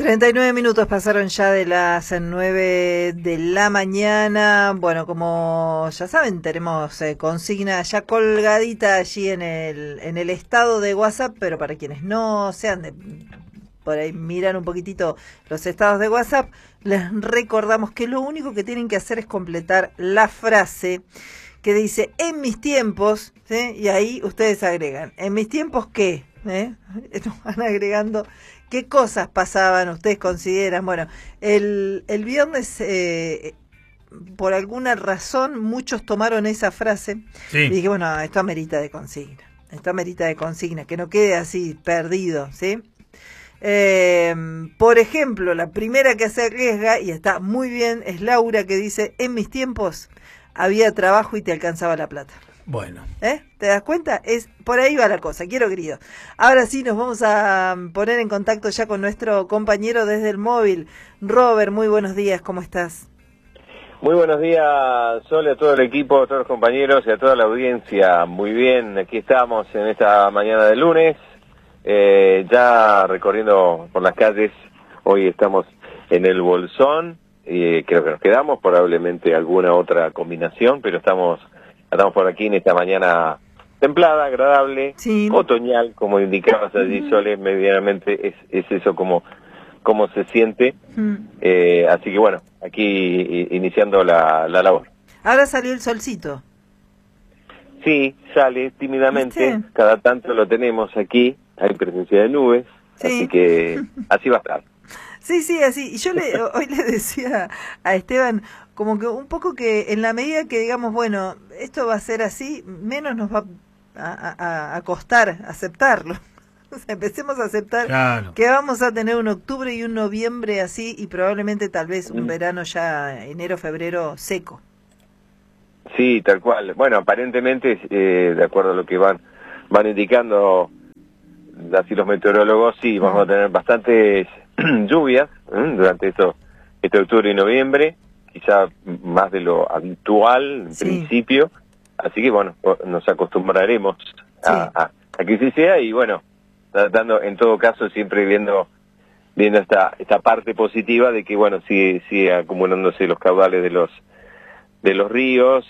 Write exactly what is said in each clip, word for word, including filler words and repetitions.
treinta y nueve minutos pasaron ya de las nueve de la mañana. Bueno, como ya saben, tenemos eh, consigna ya colgadita allí en el en el estado de WhatsApp, pero para quienes no sean de, por ahí miran un poquitito los estados de WhatsApp, les recordamos que lo único que tienen que hacer es completar la frase que dice en mis tiempos, ¿sí? Y ahí ustedes agregan, ¿en mis tiempos qué? ¿Eh? Nos van agregando qué cosas pasaban, ustedes consideran. Bueno, el, el viernes, eh, por alguna razón, muchos tomaron esa frase, sí. Y dije, bueno, esto amerita de consigna, esto amerita de consigna, que no quede así perdido, ¿sí? Eh, por ejemplo, la primera que se arriesga, y está muy bien, es Laura, que dice, en mis tiempos había trabajo y te alcanzaba la plata. Bueno. ¿Eh? ¿Te das cuenta? Es por ahí va la cosa, quiero querido. Ahora sí, nos vamos a poner en contacto ya con nuestro compañero desde el móvil. Robert, muy buenos días, ¿cómo estás? Muy buenos días, Sol, a todo el equipo, a todos los compañeros y a toda la audiencia. Muy bien, aquí estamos en esta mañana de lunes, eh, ya recorriendo por las calles. Hoy estamos en el Bolsón, y creo que nos quedamos, probablemente alguna otra combinación, pero estamos... Estamos por aquí en esta mañana templada, agradable, sí. Otoñal, como indicabas allí, uh-huh. Sole, medianamente es, es eso como, como se siente. Uh-huh. Eh, así que bueno, aquí iniciando la, la labor. Ahora salió el solcito. Sí, sale tímidamente, ¿viste? Cada tanto lo tenemos aquí, hay presencia de nubes, sí. Así que así va a estar. Sí, sí, así. Y yo le, hoy le decía a Esteban, como que un poco que en la medida que digamos, bueno, esto va a ser así, menos nos va a, a, a costar aceptarlo. O sea, empecemos a aceptar claro. Que vamos a tener un octubre y un noviembre así, y probablemente tal vez un verano ya enero, febrero seco. Sí, tal cual. Bueno, aparentemente, eh, de acuerdo a lo que van, van indicando así los meteorólogos, sí, vamos a tener bastantes lluvias ¿eh? durante esto, este octubre y noviembre, quizá más de lo habitual en sí. principio, así que bueno, nos acostumbraremos a, sí. a, a que sí sea, y bueno, tratando en todo caso siempre viendo viendo esta esta parte positiva de que bueno, sigue sigue acumulándose los caudales de los de los ríos,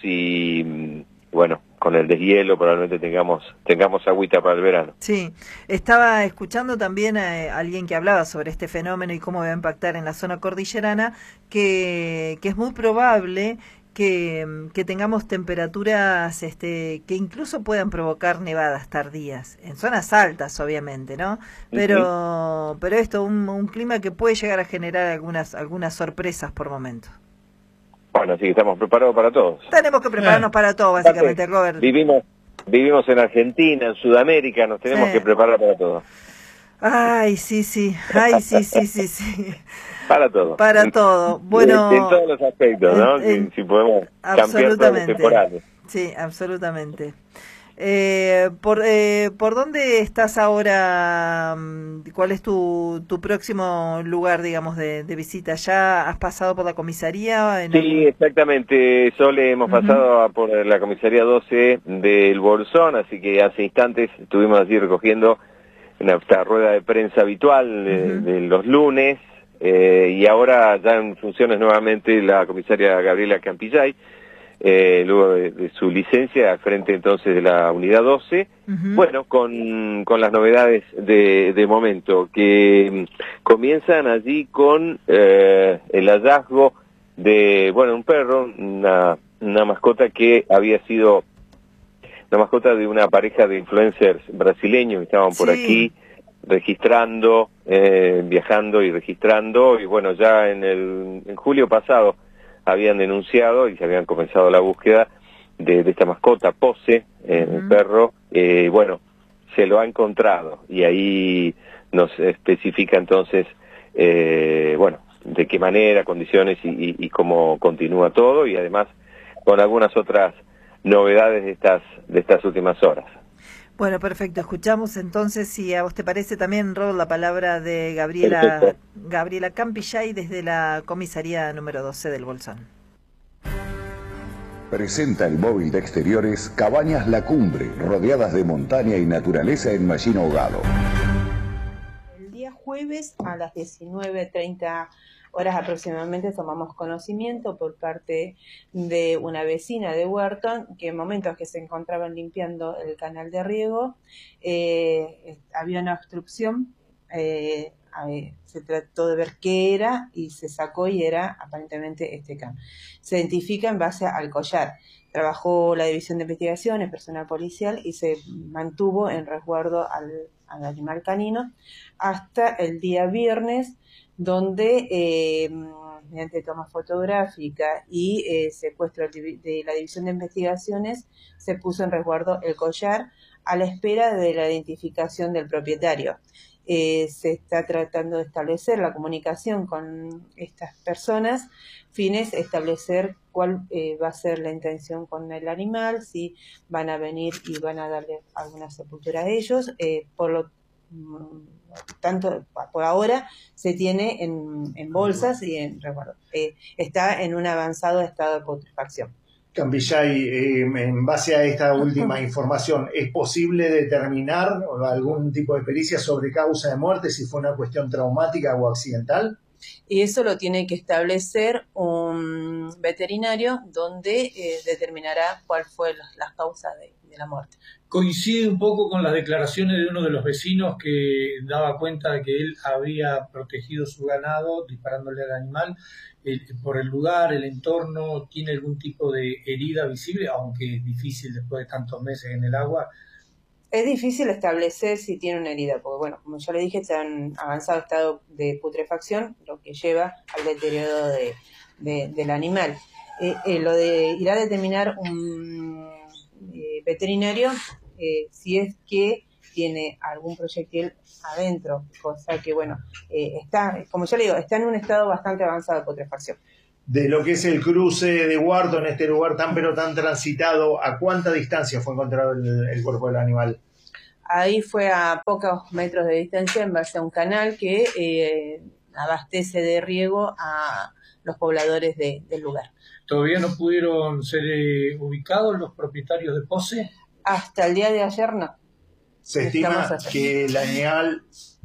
y bueno, con el deshielo probablemente tengamos tengamos agüita para el verano. Sí, estaba escuchando también a alguien que hablaba sobre este fenómeno y cómo va a impactar en la zona cordillerana, que, que es muy probable que, que tengamos temperaturas este, que incluso puedan provocar nevadas tardías, en zonas altas obviamente, ¿no? Pero, uh-huh. pero esto, un, un clima que puede llegar a generar algunas, algunas sorpresas por momentos. Bueno, sí, estamos preparados para todos. Tenemos que prepararnos para todo, básicamente, Robert. Vivimos, vivimos en Argentina, en Sudamérica, nos tenemos sí. que preparar para todo. Ay, sí, sí, ay, sí, sí, sí, sí. Para todo. Para todo. Bueno, en, en todos los aspectos, ¿no? En, en, si, si podemos cambiar todos los temporales. Sí, absolutamente. Eh, por, eh, ¿Por dónde estás ahora? ¿Cuál es tu, tu próximo lugar, digamos, de, de visita? ¿Ya has pasado por la comisaría? En sí, el... exactamente. Sole, hemos uh-huh. pasado a por la comisaría doce del Bolsón, así que hace instantes estuvimos así recogiendo nuestra rueda de prensa habitual de, uh-huh. de los lunes, eh, y ahora ya en funciones nuevamente la comisaria Gabriela Campillay, Eh, luego de, de su licencia al frente entonces de la unidad doce, uh-huh. bueno, con, con las novedades de, de momento, que um, comienzan allí con eh, el hallazgo de, bueno, un perro, una, una mascota que había sido la mascota de una pareja de influencers brasileños que estaban por sí. aquí registrando, eh, viajando y registrando, y bueno, ya en el en julio pasado habían denunciado y se habían comenzado la búsqueda de, de esta mascota, Pose, eh, uh-huh. el perro, eh, bueno, se lo ha encontrado, y ahí nos especifica entonces, eh, bueno, de qué manera, condiciones y, y, y cómo continúa todo, y además con algunas otras novedades de estas, de estas últimas horas. Bueno, perfecto. Escuchamos entonces, si a vos te parece también, Rod, la palabra de Gabriela perfecto. Gabriela Campillay desde la comisaría número doce del Bolsón. Presenta el móvil de exteriores Cabañas La Cumbre, rodeadas de montaña y naturaleza en Machín Ahogado. día jueves a las diecinueve treinta horas aproximadamente tomamos conocimiento por parte de una vecina de Huerton que en momentos que se encontraban limpiando el canal de riego eh, había una obstrucción. Eh, eh, se trató de ver qué era y se sacó y era aparentemente este can. Se identifica en base al collar. Trabajó la División de Investigaciones, personal policial, y se mantuvo en resguardo al, al animal canino hasta el día viernes, donde eh, mediante toma fotográfica y eh, secuestro de la División de Investigaciones se puso en resguardo el collar a la espera de la identificación del propietario. Eh, se está tratando de establecer la comunicación con estas personas, fines establecer cuál eh, va a ser la intención con el animal, si van a venir y van a darle alguna sepultura a ellos. Eh, por lo tanto, por ahora se tiene en, en bolsas y en resguardo. Eh, está en un avanzado estado de putrefacción. Campillay, eh, en base a esta última información, ¿es posible determinar algún tipo de pericia sobre causa de muerte, si fue una cuestión traumática o accidental? Y eso lo tiene que establecer un veterinario donde eh, determinará cuál fue la, las causas de, de la muerte. Coincide un poco con las declaraciones de uno de los vecinos que daba cuenta de que él había protegido su ganado disparándole al animal. El, por el lugar, el entorno, ¿tiene algún tipo de herida visible? Aunque es difícil después de tantos meses en el agua. Es difícil establecer si tiene una herida, porque bueno, como ya le dije, está en avanzado estado de putrefacción, lo que lleva al deterioro de, de, del animal. Eh, eh, lo de ir a determinar un eh, veterinario eh, si es que tiene algún proyectil adentro, cosa que bueno, eh, está, como ya le digo, está en un estado bastante avanzado de putrefacción. De lo que es el cruce de Huerton, en este lugar tan pero tan transitado, ¿a cuánta distancia fue encontrado el, el cuerpo del animal? Ahí fue a pocos metros de distancia en base a un canal que eh, abastece de riego a los pobladores de, del lugar. ¿Todavía no pudieron ser eh, ubicados los propietarios de Pose? Hasta el día de ayer no. Se estima que el animal,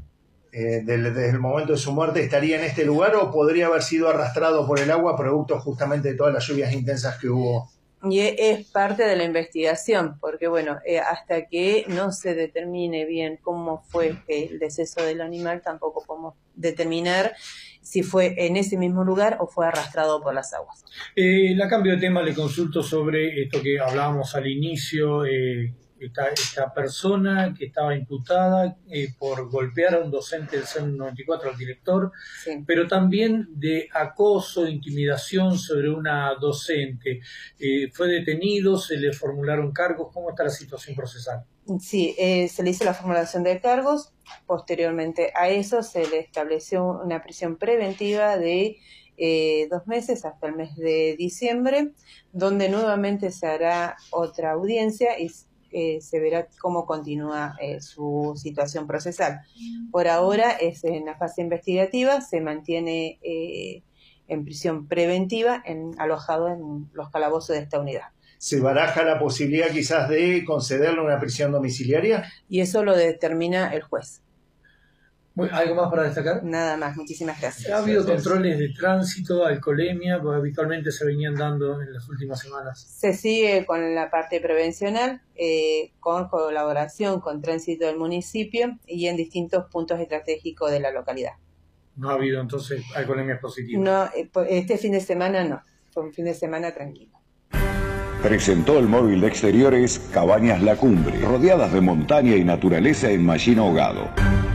eh, desde, desde el momento de su muerte, estaría en este lugar o podría haber sido arrastrado por el agua producto justamente de todas las lluvias intensas que hubo. Y es parte de la investigación, porque bueno, eh, hasta que no se determine bien cómo fue el deceso del animal, tampoco podemos determinar si fue en ese mismo lugar o fue arrastrado por las aguas. Eh, la cambio de tema, le consulto sobre esto que hablábamos al inicio, eh, esta, esta persona que estaba imputada eh, por golpear a un docente del C E N noventa y cuatro, al director, sí, pero también de acoso, intimidación sobre una docente. Eh, fue detenido, se le formularon cargos. ¿Cómo está la situación procesal? Sí, eh, se le hizo la formulación de cargos. Posteriormente a eso se le estableció una prisión preventiva de eh, dos meses hasta el mes de diciembre, donde nuevamente se hará otra audiencia y Eh, se verá cómo continúa eh, su situación procesal. Por ahora es en la fase investigativa, se mantiene eh, en prisión preventiva, en, alojado en los calabozos de esta unidad. ¿Se baraja la posibilidad quizás de concederle una prisión domiciliaria? Y eso lo determina el juez. ¿Algo más para destacar? Nada más, muchísimas gracias. ¿Ha habido controles de tránsito, alcoholemia, porque habitualmente se venían dando en las últimas semanas? Se sigue con la parte prevencional, eh, con colaboración con tránsito del municipio y en distintos puntos estratégicos de la localidad. ¿No ha habido entonces alcoholemia positiva? No, este fin de semana no, fue un fin de semana tranquilo. Presentó el móvil de exteriores Cabañas La Cumbre, rodeadas de montaña y naturaleza en Mallín Ahogado.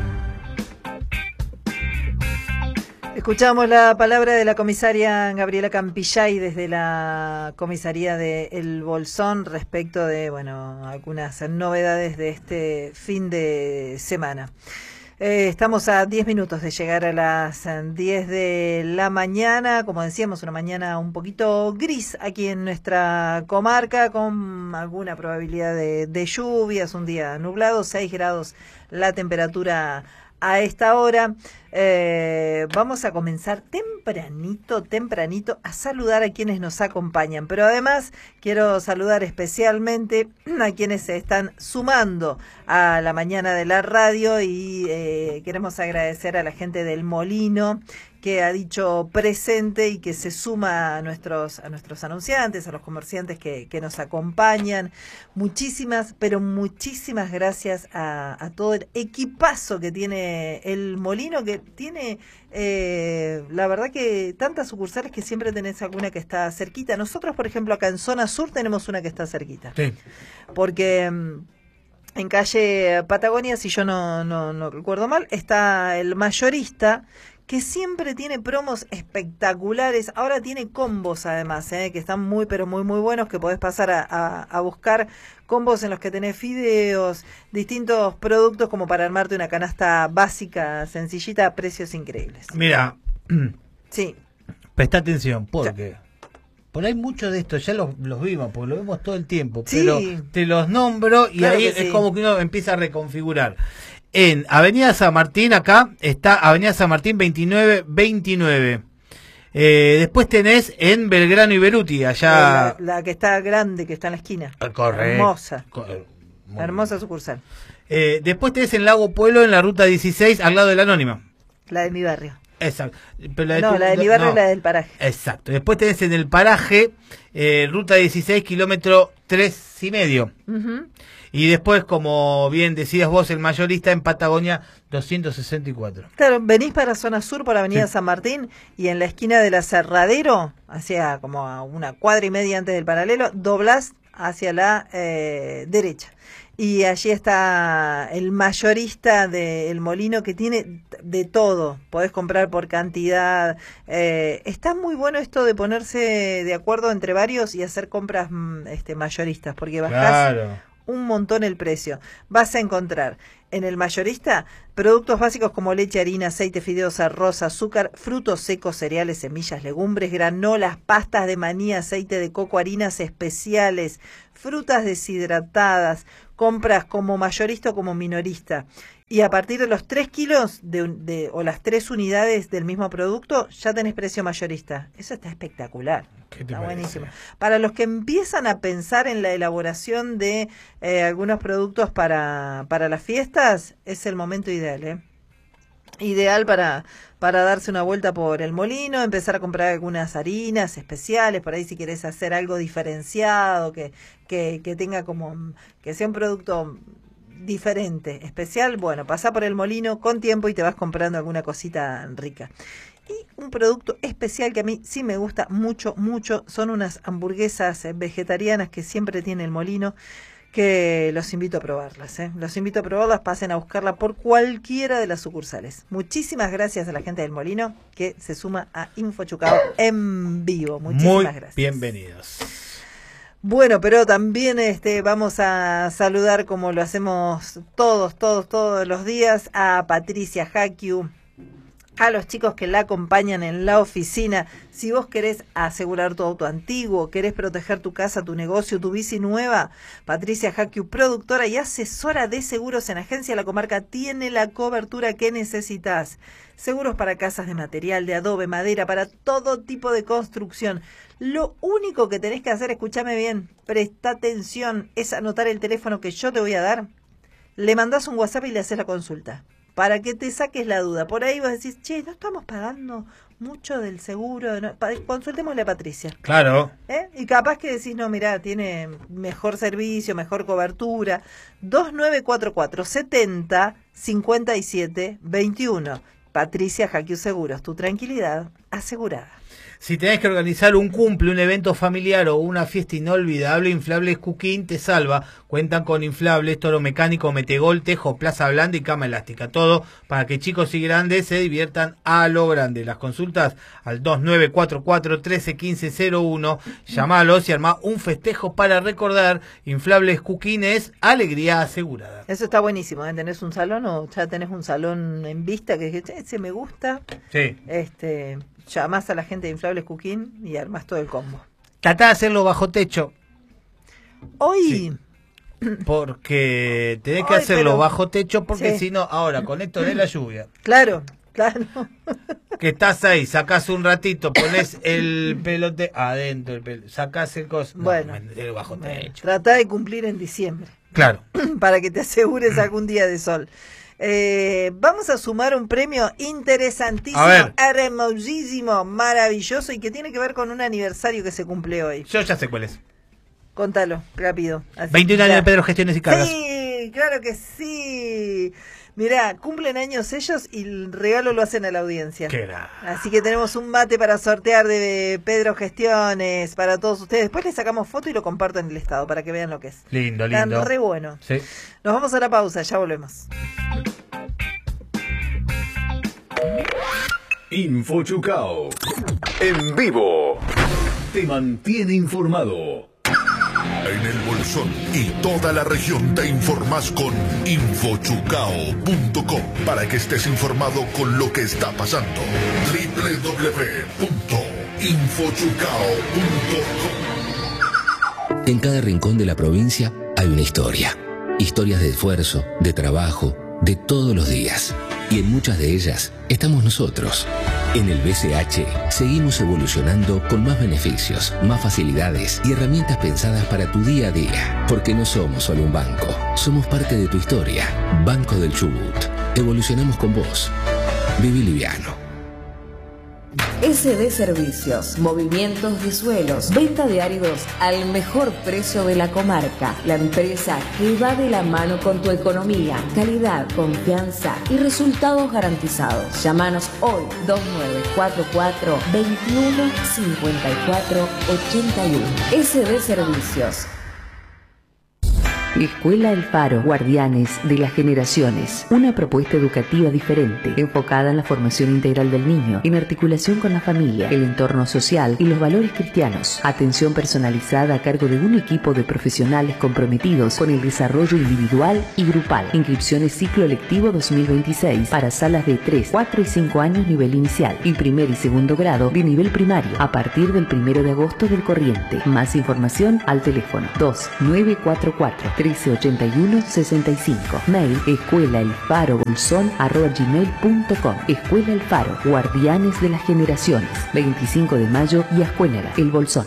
Escuchamos la palabra de la comisaria Gabriela Campillay desde la comisaría de El Bolsón respecto de, bueno, algunas novedades de este fin de semana. Eh, estamos a diez minutos de llegar a las diez de la mañana, como decíamos, una mañana un poquito gris aquí en nuestra comarca, con alguna probabilidad de, de lluvias, un día nublado, seis grados la temperatura a esta hora. Eh, vamos a comenzar tempranito, tempranito a saludar a quienes nos acompañan, pero además quiero saludar especialmente a quienes se están sumando a la mañana de la radio y eh, queremos agradecer a la gente del Molino que ha dicho presente y que se suma a nuestros a nuestros anunciantes, a los comerciantes que, que nos acompañan. Muchísimas, pero muchísimas gracias a, a todo el equipazo que tiene el Molino, que tiene, eh, la verdad que tantas sucursales que siempre tenés alguna que está cerquita. Nosotros, por ejemplo, acá en Zona Sur tenemos una que está cerquita. Sí. Porque en calle Patagonia, si yo no, no, no recuerdo mal, está el mayorista, que siempre tiene promos espectaculares. Ahora tiene combos además, ¿eh? que están muy pero muy muy buenos, que podés pasar a, a, a buscar combos en los que tenés fideos, distintos productos como para armarte una canasta básica, sencillita, a precios increíbles. Mira, sí, presta atención, porque ya. por ahí muchos de estos ya los, los vimos, porque lo vemos todo el tiempo, sí. pero te los nombro y claro ahí es sí. como que uno empieza a reconfigurar. En Avenida San Martín, acá está Avenida San Martín veintinueve veintinueve. Eh, después tenés en Belgrano y Beruti, allá. La, la que está grande, que está en la esquina. Correcto. Hermosa. Corre, Hermosa bien. Sucursal. Eh, después tenés en Lago Pueblo, en la ruta dieciséis, al lado de la Anónima. La de mi barrio. Exacto. Pero la de no, tu, la de mi barrio no. Es la del paraje. Exacto. Después tenés en el paraje, eh, ruta dieciséis, kilómetro tres y medio. Uh-huh. Y después, como bien decías vos, el mayorista en Patagonia doscientos sesenta y cuatro. Claro, venís para Zona Sur por Avenida sí. San Martín y en la esquina de la Aserradero, hacia como a una cuadra y media antes del paralelo, doblás hacia la eh, derecha. Y allí está el mayorista del Molino, que tiene de todo. Podés comprar por cantidad. Eh, está muy bueno esto de ponerse de acuerdo entre varios y hacer compras este, mayoristas, porque bajás claro. un montón el precio. Vas a encontrar en el mayorista productos básicos como leche, harina, aceite, fideos, arroz, azúcar, frutos secos, cereales, semillas, legumbres, granolas, pastas de maní, aceite de coco, harinas especiales, frutas deshidratadas. Compras como mayorista o como minorista. Y a partir de los tres kilos de, de, o las tres unidades del mismo producto, ya tenés precio mayorista. Eso está espectacular. Está buenísimo. Para los que empiezan a pensar en la elaboración de eh, algunos productos para, para las fiestas, es el momento ideal, ¿eh? Ideal para, para darse una vuelta por el Molino, empezar a comprar algunas harinas especiales, por ahí si querés hacer algo diferenciado, que, que, que tenga como, que sea un producto diferente, especial, bueno, pasá por el Molino con tiempo y te vas comprando alguna cosita rica. Y un producto especial que a mí sí me gusta mucho, mucho, son unas hamburguesas vegetarianas que siempre tiene el Molino, que los invito a probarlas, ¿eh? Los invito a probarlas, pasen a buscarla por cualquiera de las sucursales. Muchísimas gracias a la gente del Molino que se suma a Infochucao en vivo. Muchísimas Muy gracias. Bienvenidos. Bueno, pero también este vamos a saludar, como lo hacemos todos, todos, todos los días, a Patricia Jaquiu, a los chicos que la acompañan en la oficina. Si vos querés asegurar tu auto antiguo, querés proteger tu casa, tu negocio, tu bici nueva, Patricia Jaquiu, productora y asesora de seguros en Agencia La Comarca, tiene la cobertura que necesitas. Seguros para casas de material, de adobe, madera, para todo tipo de construcción. Lo único que tenés que hacer, escúchame bien, presta atención, es anotar el teléfono que yo te voy a dar. Le mandás un WhatsApp y le haces la consulta, para que te saques la duda. Por ahí vos decís, che, no estamos pagando mucho del seguro. No, consultémosle a Patricia. Claro. ¿Eh? Y capaz que decís, no, mirá, tiene mejor servicio, mejor cobertura. dos nueve cuatro cuatro, setenta, cincuenta y siete, veintiuno. Patricia Jaquiu Seguros, tu tranquilidad asegurada. Si tenés que organizar un cumple, un evento familiar o una fiesta inolvidable, Inflables Cooking te salva. Cuentan con inflables, toro mecánico, metegol, tejo, plaza blanda y cama elástica. Todo para que chicos y grandes se diviertan a lo grande. Las consultas al dos nueve cuatro cuatro, trece quince cero uno. Llamalos y armá un festejo para recordar. Inflables Cooking es alegría asegurada. Eso está buenísimo, ¿eh? ¿Tenés un salón o ya tenés un salón en vista que ese me gusta? Sí. Este... Llamás a la gente de Inflables Cooking y armás todo el combo. Tratá de hacerlo bajo techo. Hoy. Sí. Porque tenés que Hoy, hacerlo pero... bajo techo porque sí. si no, ahora con esto de la lluvia. Claro, Claro. Que estás ahí, sacás un ratito, pones el pelote adentro, el pel... sacás el coso. Bueno, no, bajo bueno, techo. Tratá de cumplir en diciembre. Claro. Para que te asegures algún día de sol. Eh, vamos a sumar un premio interesantísimo, hermosísimo, maravilloso y que tiene que ver con un aniversario que se cumple hoy. Yo ya sé cuál es. Contalo, rápido. Así veintiún años de Pedro Gestiones y Cargas. Sí, claro que sí. Mirá, cumplen años ellos y el regalo lo hacen a la audiencia. Qué era. Así que tenemos un mate para sortear de Pedro Gestiones para todos ustedes. Después les sacamos foto y lo comparto en el estado para que vean lo que es. Lindo, lindo. Están re bueno. Sí. Nos vamos a la pausa, ya volvemos. Infochucao. En vivo. Te mantiene informado. En el Bolsón y toda la región te informás con infochucao punto com para que estés informado con lo que está pasando. doble u doble u doble u punto infochucao punto com. En cada rincón de la provincia hay una historia. Historias de esfuerzo, de trabajo, de todos los días. Y en muchas de ellas estamos nosotros. En el B C H seguimos evolucionando con más beneficios, más facilidades y herramientas pensadas para tu día a día. Porque no somos solo un banco, somos parte de tu historia. Banco del Chubut. Evolucionamos con vos. Viví liviano. S D Servicios, movimientos de suelos, venta de áridos al mejor precio de la comarca. La empresa que va de la mano con tu economía, calidad, confianza y resultados garantizados. Llámanos hoy dos nueve cuatro cuatro, veintiuno cincuenta y cuatro ochenta y uno. S D Servicios. Escuela El Faro, Guardianes de las Generaciones. Una propuesta educativa diferente, enfocada en la formación integral del niño, en articulación con la familia, el entorno social y los valores cristianos. Atención personalizada a cargo de un equipo de profesionales comprometidos con el desarrollo individual y grupal. Inscripciones ciclo lectivo dos mil veintiséis para salas de tres, cuatro y cinco años nivel inicial y primer y segundo grado de nivel primario a partir del primero de agosto del corriente. Más información al teléfono dos nueve cuatro cuatro, trece ochenta y uno sesenta y cinco. Mail escuela el faro bolsón arroba gmail punto com. Escuela El Faro, Guardianes de las Generaciones. veinticinco de mayo y Ascuénaga, El Bolsón.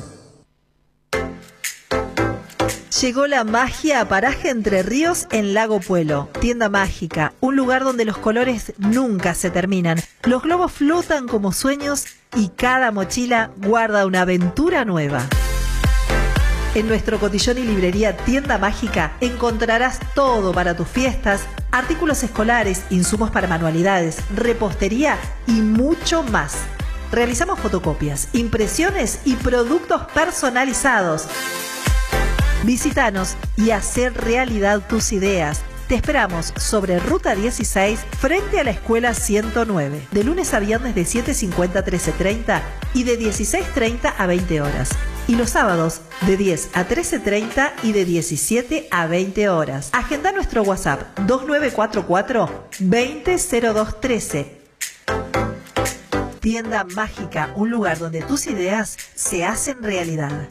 Llegó la magia a Paraje Entre Ríos en Lago Puelo. Tienda mágica, un lugar donde los colores nunca se terminan. Los globos flotan como sueños y cada mochila guarda una aventura nueva. En nuestro cotillón y librería Tienda Mágica encontrarás todo para tus fiestas, artículos escolares, insumos para manualidades, repostería y mucho más. Realizamos fotocopias, impresiones y productos personalizados. Visítanos y hacer realidad tus ideas. Te esperamos sobre Ruta dieciséis frente a la Escuela ciento nueve, de lunes a viernes de siete cincuenta a trece treinta y de dieciséis treinta a veinte horas. Y los sábados de diez a trece treinta y de diecisiete a veinte horas. Agenda nuestro WhatsApp dos nueve cuatro cuatro, veinte cero dos trece. Tienda Mágica, un lugar donde tus ideas se hacen realidad.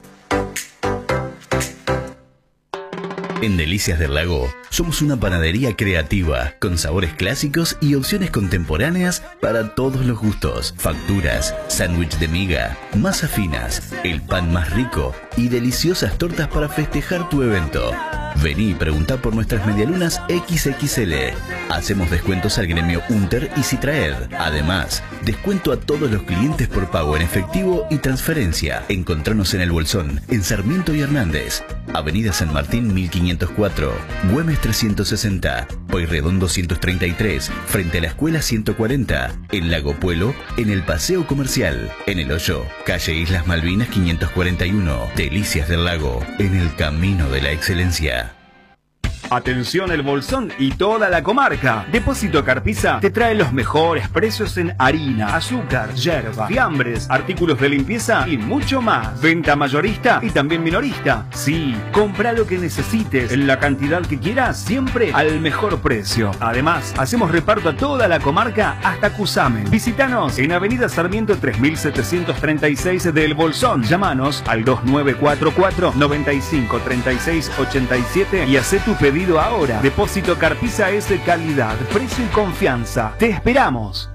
En Delicias del Lago somos una panadería creativa con sabores clásicos y opciones contemporáneas para todos los gustos. Facturas, sándwich de miga, masas finas, el pan más rico y deliciosas tortas para festejar tu evento. Vení y preguntá por nuestras medialunas equis equis ele. Hacemos descuentos al gremio Unter y Citraed. Además, descuento a todos los clientes por pago en efectivo y transferencia. Encontranos en El Bolsón, en Sarmiento y Hernández. Avenida San Martín mil quinientos cuatro, Güemes trescientos sesenta, Pueyrredón doscientos treinta y tres, frente a la Escuela ciento cuarenta, en Lago Puelo, en el Paseo Comercial, en El Hoyo, calle Islas Malvinas quinientos cuarenta y uno, Delicias del Lago, en el camino de la excelencia. Atención El Bolsón y toda la comarca. Depósito Carpisa te trae los mejores precios en harina, azúcar, yerba, fiambres, artículos de limpieza y mucho más. Venta mayorista y también minorista. Sí, compra lo que necesites en la cantidad que quieras, siempre al mejor precio. Además, hacemos reparto a toda la comarca hasta Cusamen. Visítanos en Avenida Sarmiento tres mil setecientos treinta y seis de El Bolsón. Llámanos al dos nueve cuatro cuatro, noventa y cinco, treinta y seis, ochenta y siete y hacé tu pedido ahora. Depósito Carpisa es de calidad, precio y confianza. Te esperamos.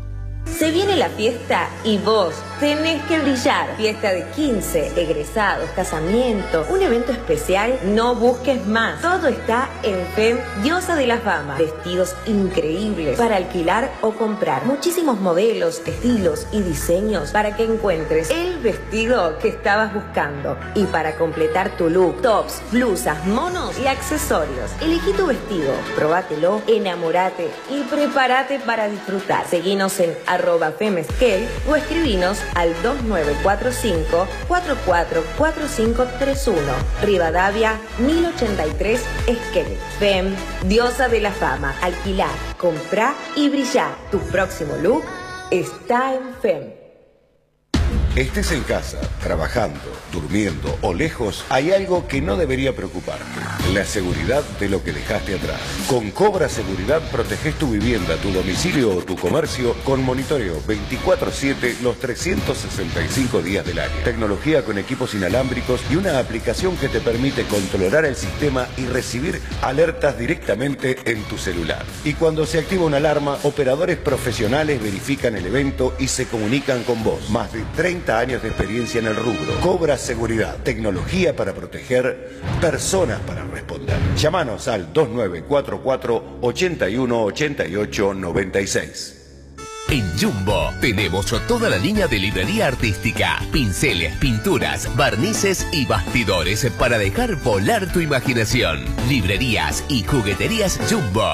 Se viene la fiesta y vos tenés que brillar. Fiesta de quince, egresados, casamiento, un evento especial, no busques más. Todo está en F E M Diosa de la Fama. Vestidos increíbles para alquilar o comprar. Muchísimos modelos, estilos y diseños para que encuentres el vestido que estabas buscando. Y para completar tu look, tops, blusas, monos y accesorios. Elegí tu vestido, probátelo, enamorate y prepárate para disfrutar. Seguinos en arroba femesquel o escribinos al dos nueve cuatro cinco, cuatro cuatro cuatro cinco tres uno. Rivadavia mil ochenta y tres Esquel. F E M Diosa de la Fama. Alquilar, comprar y brillar. Tu próximo look está en F E M. Estés en casa, trabajando, durmiendo o lejos, hay algo que no debería preocuparte. La seguridad de lo que dejaste atrás. Con Cobra Seguridad proteges tu vivienda, tu domicilio o tu comercio con monitoreo veinticuatro siete los trescientos sesenta y cinco días del año. Tecnología con equipos inalámbricos y una aplicación que te permite controlar el sistema y recibir alertas directamente en tu celular. Y cuando se activa una alarma, operadores profesionales verifican el evento y se comunican con vos. Más de treinta años de experiencia en el rubro. Cobra Seguridad, tecnología para proteger, personas para responder. Llámanos al dos nueve cuatro cuatro, ocho uno ocho ocho nueve seis. En Jumbo tenemos toda la línea de librería artística, pinceles, pinturas, barnices y bastidores para dejar volar tu imaginación. Librerías y jugueterías Jumbo.